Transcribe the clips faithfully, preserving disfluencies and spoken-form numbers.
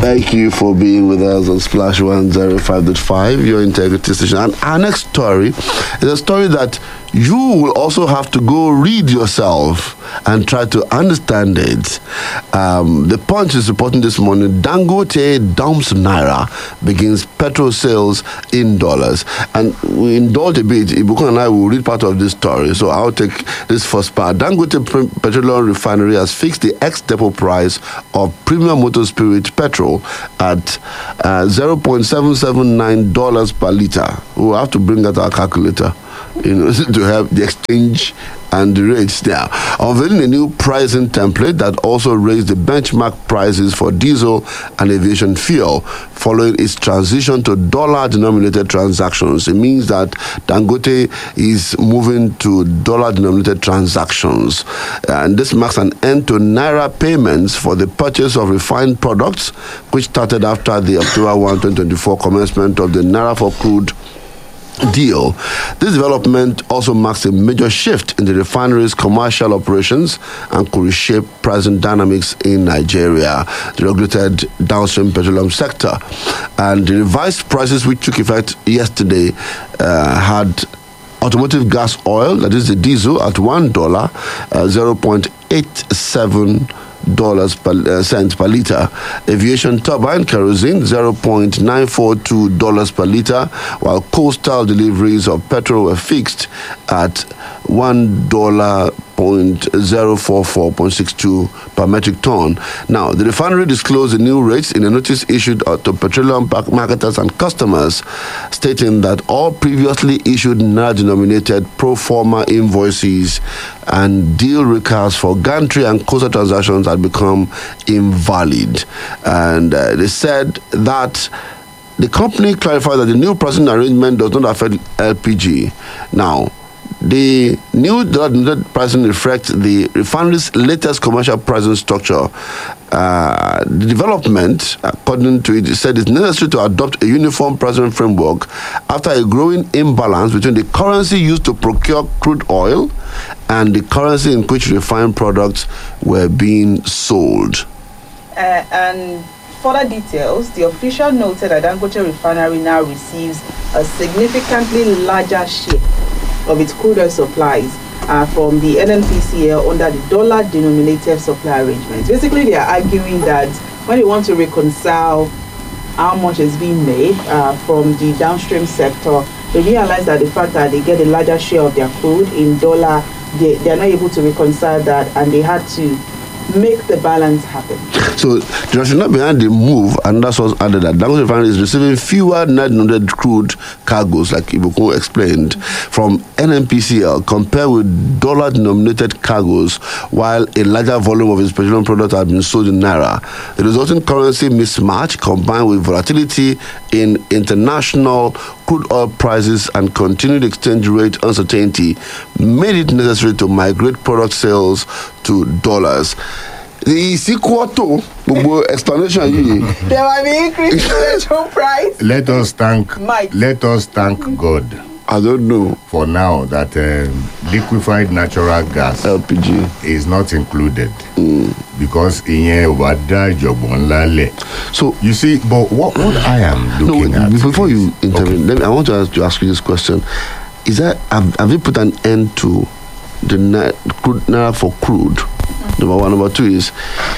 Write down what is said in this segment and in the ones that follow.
Thank you for being with us on Splash one oh five point five, your integrity station. And our next story is a story that you will also have to go read yourself and try to understand it. Um, the Punch is reporting this morning, Dangote dumps Naira, begins petrol sales in dollars. And we indulge a bit. Ibukun and I will read part of this story, so I'll take this first part. Dangote Petroleum Refinery has fixed the ex-depot price of premium motor spirit petrol at uh, zero point seven seven nine dollars per litre. We'll have to bring out our calculator, you know, to have the exchange and the rates there. Unveiling a new pricing template that also raised the benchmark prices for diesel and aviation fuel following its transition to dollar-denominated transactions. It means that Dangote is moving to dollar-denominated transactions. And this marks an end to Naira payments for the purchase of refined products, which started after the October first, twenty twenty-four commencement of the Naira for crude deal. This development also marks a major shift in the refinery's commercial operations and could reshape pricing dynamics in Nigeria, the regulated downstream petroleum sector. And the revised prices, which took effect yesterday, uh, had automotive gas oil, that is the diesel, at one dollar, uh, zero point eight seven dollars per uh, cents per liter. Aviation turbine kerosene zero point nine four two dollars per liter, while coastal deliveries of petrol were fixed at one dollar point zero four four point six two per metric ton. Now, the refinery disclosed the new rates in a notice issued to petroleum marketers and customers, stating that all previously issued Naira-denominated pro forma invoices and deal recaps for gantry and coastal transactions had become invalid. And uh, they said that the company clarified that the new pricing arrangement does not affect L P G. Now, the new dollar pricing reflects the refinery's latest commercial pricing structure. Uh, the development, according to it, said it's necessary to adopt a uniform pricing framework after a growing imbalance between the currency used to procure crude oil and the currency in which refined products were being sold. Uh, and further details, the official noted that Dangote Refinery now receives a significantly larger share of its crude oil supplies uh, from the N N P C L under the dollar-denominated supply arrangements. Basically, they are arguing that when they want to reconcile how much is being made uh, from the downstream sector, they realize that the fact that they get a larger share of their crude in dollar, they, they are not able to reconcile that, and they had to make the balance happen. So the rationale behind the move, and that's what's added, that Dangote Refinery is receiving fewer Naira-denominated crude cargoes, like Ibukun explained, mm-hmm. from N N P C L compared with dollar-denominated cargoes, while a larger volume of its petroleum products have been sold in Naira. The resulting currency mismatch, combined with volatility in international crude oil prices and continued exchange rate uncertainty, made it necessary to migrate product sales to dollars. The sequel to the explanation. There might be increase in petrol price. Let us thank. Mike. Let us thank God. I don't know. For now, that um, liquefied natural gas L P G is not included mm. because so you see. But what, what I am looking no, at before is, you intervene, okay. let me, I want to ask, to ask you this question: Is that have, have you put an end to the na- crude Naira for crude? Number one. Number two is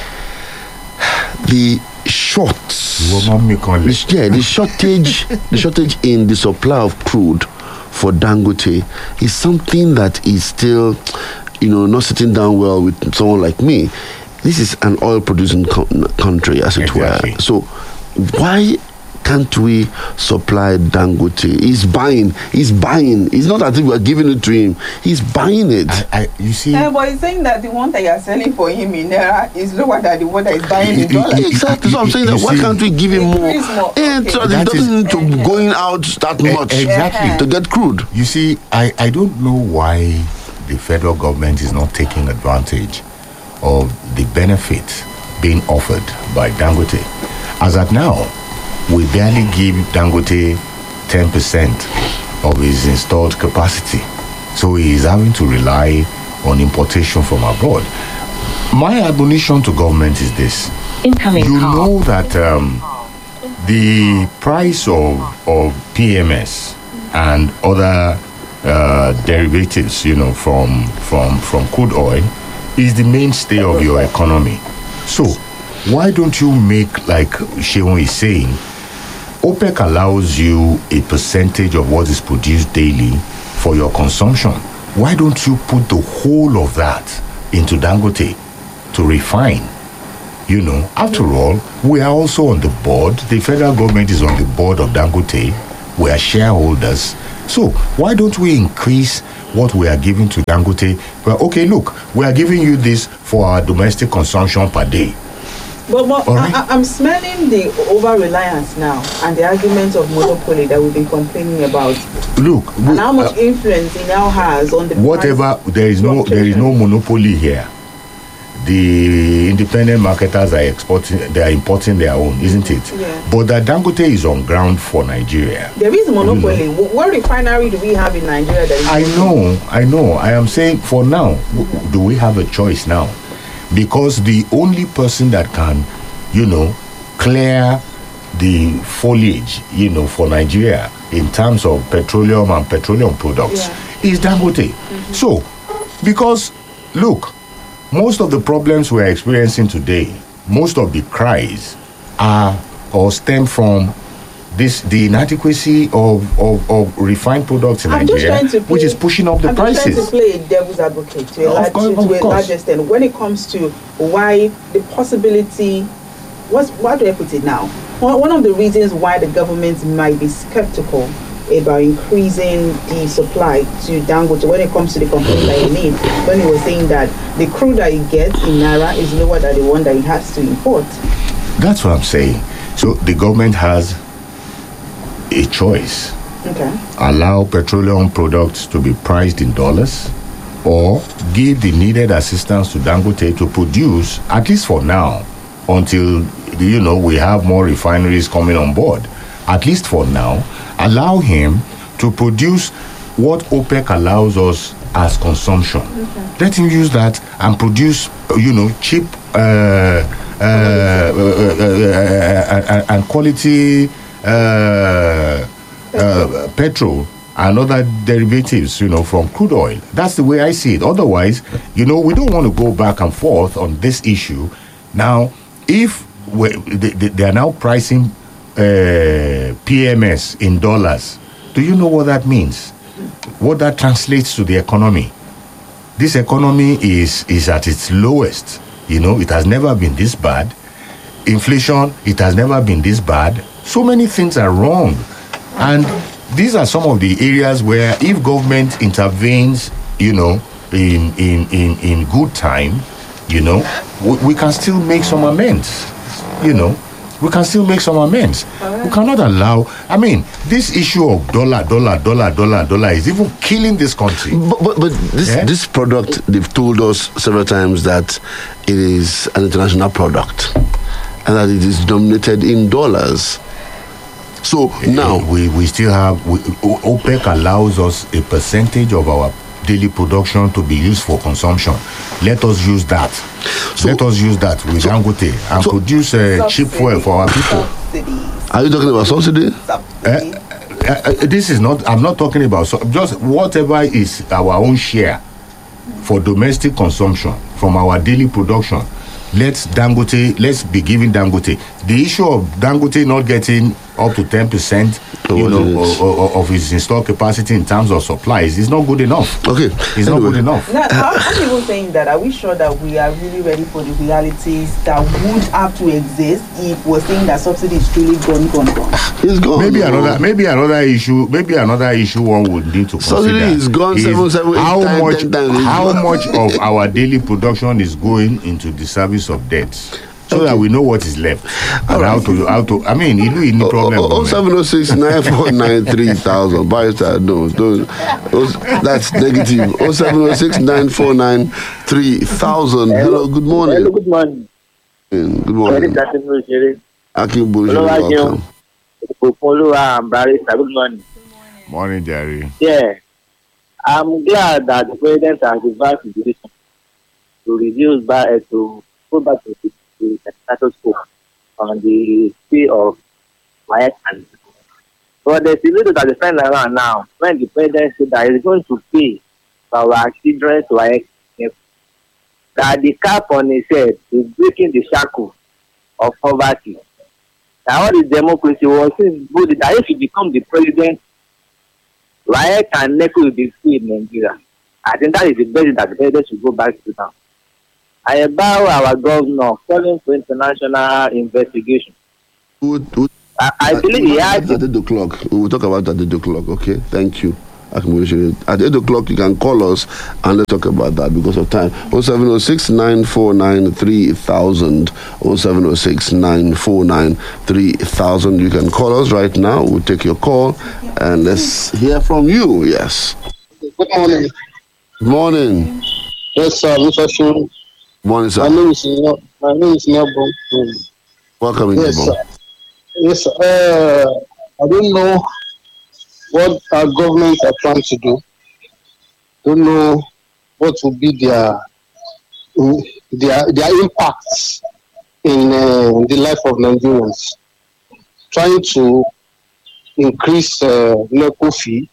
the shorts. The, yeah, the shortage, the shortage in the supply of crude for Dangote is something that is still, you know, not sitting down well with someone like me. This is an oil-producing co- country, as it exactly. were. So, why can't we supply Dangote? He's buying. He's buying. It's not as if we're giving it to him. He's buying it. I, I, you see, uh, but he's saying that the one that you're selling for him in Naira is lower than the one that he's buying in dollars. Exactly. So I'm saying that You why see, can't we give him more? more. And Okay. so it That doesn't is- need to be going out that much exactly. to get crude. You see, I, I don't know why the federal government is not taking advantage of the benefit being offered by Dangote. As at now, we barely give Dangote ten percent of his installed capacity. So he is having to rely on importation from abroad. My admonition to government is this. Incoming you call. know that um, the price of, of P M S and other uh, derivatives, you know, from, from, from crude oil is the mainstay of your economy. So why don't you make, like Sheon is saying, OPEC allows you a percentage of what is produced daily for your consumption. Why don't you put the whole of that into Dangote to refine? You know, after all, we are also on the board. The federal government is on the board of Dangote. We are shareholders. So why don't we increase what we are giving to Dangote? Well, okay, look, we are giving you this for our domestic consumption per day. But, but All right. I, I'm smelling the over-reliance now and the argument of monopoly that we've been complaining about. Look, we, And how much uh, influence it now has on the whatever, price there is no there is no fluctuation. monopoly here. The independent marketers are exporting, they are importing their own, isn't it? Yeah. But that Dangote is on ground for Nigeria. There is monopoly. Wh- What refinery do we have in Nigeria that is I know, I know. I am saying for now, w- do we have a choice now? Because the only person that can, you know, clear the foliage, you know, for Nigeria in terms of petroleum and petroleum products Yeah. is Dangote. So, because, look, most of the problems we're experiencing today, most of the cries are or stem from this the inadequacy of, of, of refined products in I'm just Nigeria, trying to play, which is pushing up the I'm prices. just trying to play a devil's advocate to a, Of large, course, to of a course. large extent when it comes to why the possibility. What's, why do I put it now? One, one of the reasons why the government might be skeptical about increasing the supply to Dangote when it comes to the complaint that he made, when he was saying that the crude that he gets in Naira is lower than the one that he has to import. That's what I'm saying. So the government has a choice. Okay. Allow petroleum products to be priced in dollars or give the needed assistance to Dangote to produce, at least for now, until, you know, we have more refineries coming on board. At least for now, allow him to produce what OPEC allows us as consumption. Okay. Let him use that and produce, you know, cheap uh, uh, uh, uh, uh, uh, and quality uh, uh, petrol and other derivatives, you know, from crude oil. That's the way I see it. Otherwise, you know, we don't want to go back and forth on this issue. Now, if we, they, they they are now pricing uh, P M S in dollars, do you know what that means? What that translates to the economy? This economy is is at its lowest. You know, it has never been this bad. Inflation, it has never been this bad. So many things are wrong. And these are some of the areas where if government intervenes, you know, in in in, in good time, you know, we, we can still make some amends. You know, we can still make some amends. We cannot allow, I mean, this issue of dollar, dollar, dollar, dollar, dollar is even killing this country. But, but, but this, Yeah? this product, they've told us several times that it is an international product and that it is denominated in dollars. So now, we, we still have, we, O- OPEC allows us a percentage of our daily production to be used for consumption. Let us use that. So- Let us use that with so- Dangote and so- produce uh, cheap fuel for our people. Subsidies. are you talking about subsidy? Subsidies. Uh, uh, this is not, I'm not talking about, so just whatever is our own share for domestic consumption from our daily production. Let's Dangote, let's be giving Dangote. The issue of Dangote not getting up to ten percent, you What know, it is. o- o- of his installed capacity in terms of supplies is not good enough. Okay. It's not Anyway. good enough. Now, how are people saying that? Are we sure that we are really ready for the realities that would have to exist if we're saying that subsidy is truly gone, gone, gone? It's gone. Maybe no. another, maybe another issue, maybe another issue one would need to consider. Subsidy is gone seven, seven, eight how times, much, ten times, it's how gone. much of our daily production is going into the service of debts, so that we know what is left and how to, how to. I mean, you know, you need problem. Oh seven oh six nine four nine three thousand. Barrister, no, don't. Oh, that's negative. Oh seven oh six nine four nine three thousand. Hello, good morning. Hello, good morning. Good morning. Akin Bojo, welcome. Good morning. Morning, Jerry. Yeah, I'm glad that the president has advised the decision to reduce by uh, to go back to the the status quo on the fee of my and but there's a little that is flying around now when the president said that he's going to pay for our children to like that the cap on his head is breaking the shackle of poverty. Now all this democracy was good that if you become the president, Riot and Neko will be free in Nigeria. I think that is the best that the president should go back to now. I bow our governor calling for international investigation. Would, would, I, I believe he had at eight o'clock. We will talk about that at eight o'clock, okay? Thank you. Accumulation. At eight o'clock, you can call us and let's talk about that because of time. oh seven oh six, nine four nine, three thousand. oh seven oh six, nine four nine, three thousand. You can call us right now. We'll take your call and let's hear from you. Yes. Good morning. Good morning. Yes, sir. Mister Shun. Morning, sir. My name is Nyo- My name is Nyabo. Welcome, Yes, Njebo. sir. Yes, sir. Uh, I don't know what our government are trying to do. Don't know what will be their their their impacts in uh, the life of Nigerians. Trying to increase uh, NECO fee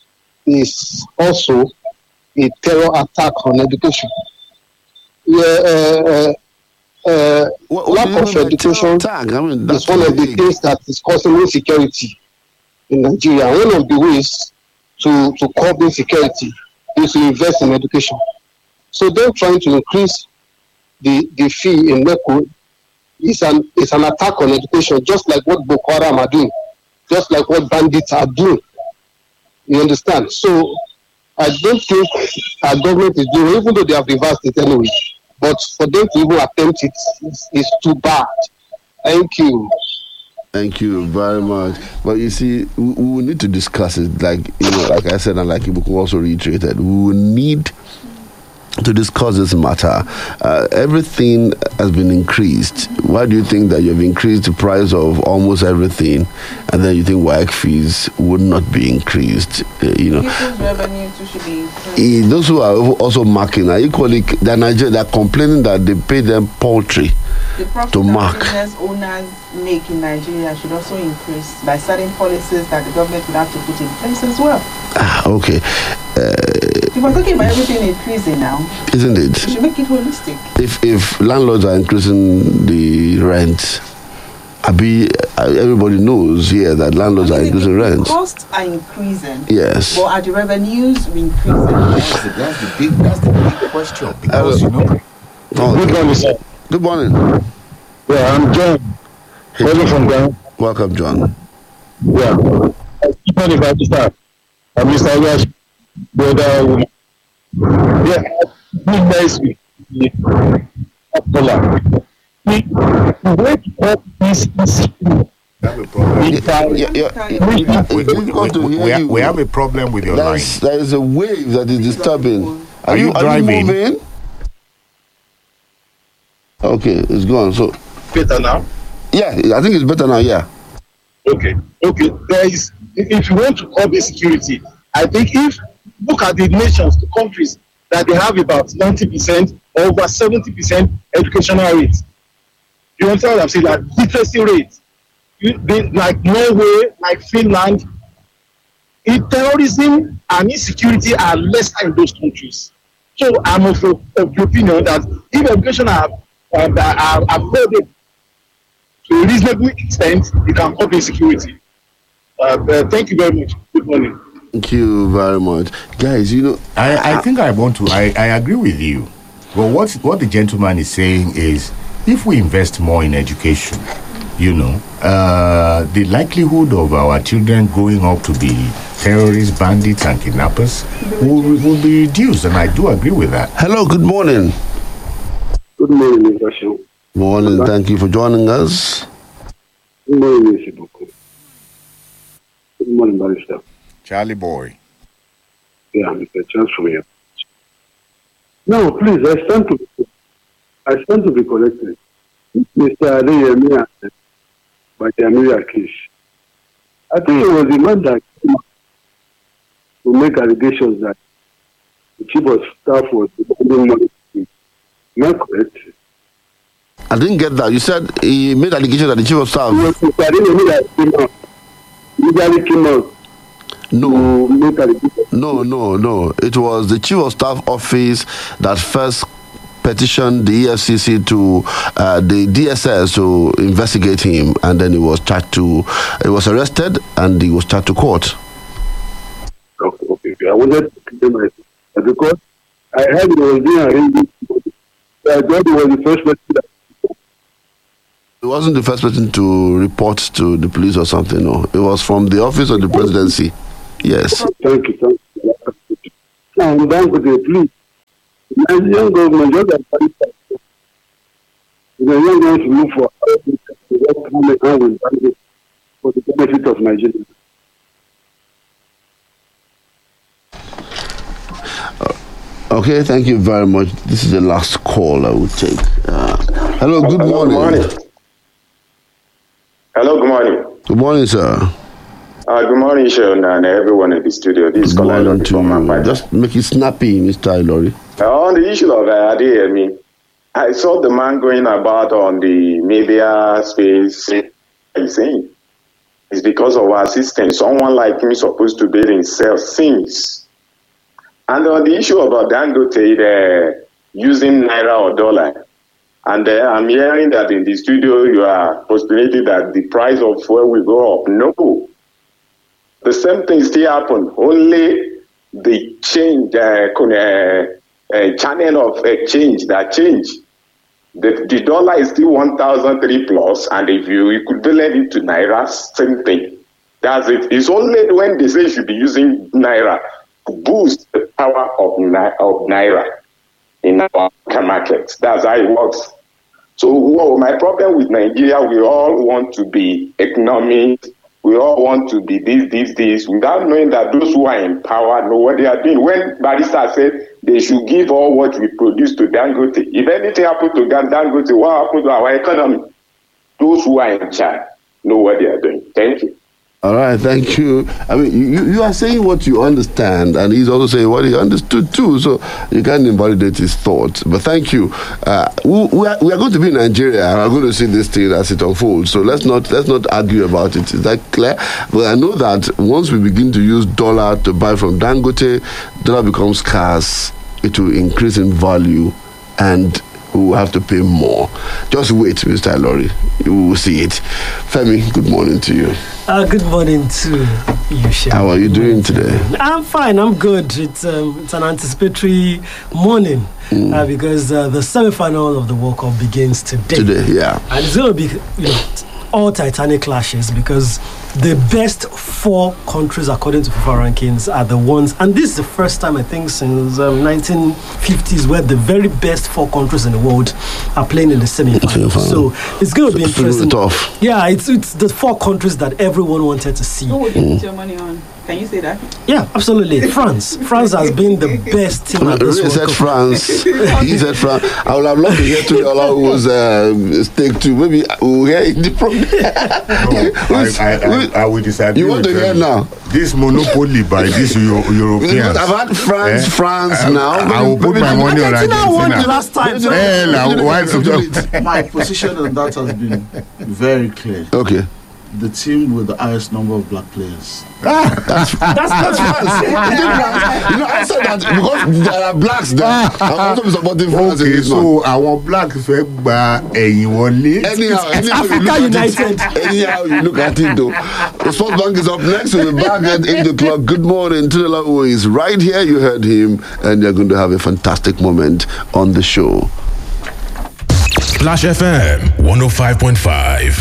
is also a terror attack on education. Yeah, uh, uh, uh, What, what lack do you of mean by education terror attack? I mean, is that's one of the big. things that is causing insecurity in Nigeria. One of the ways to, to curb insecurity is to invest in education. So they're trying to increase the, the fee in NECO. It's an, it's an attack on education, just like what Boko Haram are doing, just like what bandits are doing. You understand? So I don't think our government is doing, even though they have reversed it anyway, but for them to even attempt it is, is too bad. Thank you. Thank you very much. But you see, we, we will need to discuss it. Like you know, like I said, and like Ibuku also reiterated, we will need to discuss this matter. Uh, everything has been increased. Why do you think that you've increased the price of almost everything, and then you think W A E C fees would not be increased? Uh, you know, People's revenue too should be increased. Eh, those who are also marking are equally. They're Nigeria. They're complaining that they pay them paltry. The profit to that mark. business owners make in Nigeria should also increase by certain policies that the government would have to put in place as well. Ah, okay. Uh, If we're talking about everything increasing now, isn't we it? should make it holistic. If if landlords are increasing the rent, Abi, everybody knows here that landlords are I mean, increasing the rent. costs are increasing. Yes. But are the revenues increasing? That's the, that's the big that's the big question because you know. Oh, Good morning, sir. good morning. Yeah, I'm John. Hey, Calling from Ghana. welcome, John. Yeah. Good morning, Mister I'm Mister Yash, brother woman. Yeah, big nice week. Popular. We wake up this this Have a problem. Yeah, yeah, yeah. We, It's we, difficult to we, hear we, ha- you. we have a problem with your line. There's, there is a wave that is disturbing. Are you driving? moving? Okay, it's gone. So, better now. yeah, I think it's better now. Yeah. Okay. Okay. There is, if you want to curb insecurity, I think if look at the nations, the countries that they have about ninety percent or over seventy percent educational rates. You understand what I'm saying? Like literacy rate, you, they, like Norway, like Finland. In terrorism and insecurity are lesser in those countries. So I'm of, of the opinion that if education are um, are afforded to a reasonable extent, it can curb insecurity. Uh, uh, thank you very much. Good morning. Thank you very much, guys. You know, I, I think I want to I, I agree with you. But what what the gentleman is saying is if we invest more in education, you know, uh, the likelihood of our children growing up to be terrorists, bandits, and kidnappers will, will be reduced, and I do agree with that. hello, good morning. Good morning, Mister Shon. Morning. Thank you for joining us. Good morning, Mister Boko. Good morning, Barrister. Charlie boy. Yeah, Mister Chance from here. Now, please, I stand to I stand to be corrected. Mister Adeyemi by the Amiri Akish. I think it was the man that came up to make allegations that the chief of staff was demanding money. Am I correct? I didn't get that. You said he made allegation that the chief of staff. It was Mister Adeyemi that came out. Legally came out. No, to make allegation. no, no, no. It was the chief of staff office that first petitioned the E F C C to uh, the D S S to investigate him, and then he was charged to. He was arrested and he was charged to court. Okay, okay. I wanted to clear myself because I heard it was being arranged. I thought it was the first person that. He wasn't the first person to report to the police or something. No, it was from the office of the presidency. Yes. Thank you, thank you. Now I'm down with the police. The Nigerian government just advised that the Nigerian government to move for work hand in hand with Dangote for the benefit of Nigeria. Okay, thank you very much. This is the last call I will take. Uh, hello, good Hello, morning. Good morning. Hello, good morning. Good morning, sir. Uh, good morning, Sean, and everyone in the studio. This is Good morning Kolai to from you. Ampata. Just make it snappy, Mister Ilori. Uh, on the issue of uh, Adeyemi, I saw the man going about on the media space. He's saying it's because of our system. Someone like him is supposed to build himself things. And on the issue about Dangote uh, using naira or dollar, and uh, I'm hearing that in the studio you are postulating that the price of fuel will go up. No. The same thing still happen. Only the change, uh, uh, uh, channel of exchange that change. The, the dollar is still one thousand three plus, and if you equivalent it to naira, same thing. That's it. It's only when they say you should be using naira to boost the power of, of naira in our market. That's how it works. So well, my problem with Nigeria, we all want to be economic. We all want to be this, this, this, without knowing that those who are in power know what they are doing. When Barrister said they should give all what we produce to Dangote, if anything happened to Dangote, what happened to our economy? Those who are in charge know what they are doing. Thank you. All right, thank you. I mean, you, you are saying what you understand, and he's also saying what he understood too, so you can't invalidate his thoughts. But thank you. Uh, we, we, are, we are going to be in Nigeria, and we're going to see this thing as it unfolds. So let's not let's not argue about it. Is that clear? But I know that once we begin to use dollar to buy from Dangote, dollar becomes scarce. It will increase in value, and we will have to pay more. Just wait, Mister Ilori. You will see it. Femi, good morning to you. Uh, good morning to you, Shem. How are you doing today? I'm fine. I'm good. It's um, it's an anticipatory morning mm. uh, because uh, the semi-final of the World Cup begins today. Today, yeah. And it's going to be, you know, all Titanic clashes because the best four countries according to FIFA rankings are the ones, and this is the first time I think since um, nineteen fifties where the very best four countries in the world are playing in the semi-final. So it's going to be so interesting. Tough. Yeah, it's it's the four countries that everyone wanted to see. Who would you put your money on? Can you say that? Yeah, absolutely. France. France has been the best team at this He said World Cup. France. He said France. I would have loved to hear Tudor who was uh, stake too. Maybe we'll hear it in the program. No, I, I, I, I will disagree. You want to with hear them. now? This monopoly by these Euro- Europeans. I've had France, Eh? France I- now. I will put Maybe- my money on Argentina won the Argentina. last time. So Eh, now, why to My position on that has been very clear. Okay. The team with the highest number of black players. That's that's France. You know, I said that because there are blacks there. I'm also be supporting France in Okay, this one. so àwọn blacks fẹ́ gba ẹ̀yìn wọlé. Anyhow, anyhow you look Africa at United. it, anyhow you look at it though. The Sports Bank is up next. We'll be back at eight o'clock. Good morning. Tudor who is right here. You heard him, and you're going to have a fantastic moment on the show. Splash F M one oh five point five.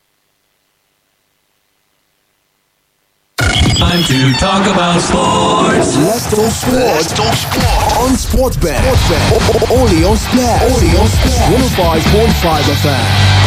Time to talk about sports. Let's talk sports. Let's talk sports on Sportsbet. Sportsbet. O- o- Only on Splash. Only on Splash. one oh five point five F M.